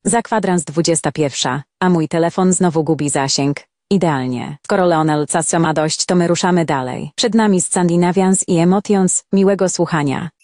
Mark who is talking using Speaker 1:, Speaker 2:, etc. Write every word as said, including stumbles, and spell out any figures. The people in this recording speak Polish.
Speaker 1: Za kwadrans dwudziesta pierwsza, a mój telefon znowu gubi zasięg. Idealnie. Skoro Leonel Casio ma dość, to my ruszamy dalej. Przed nami Scandinavians i Emotions. Miłego słuchania.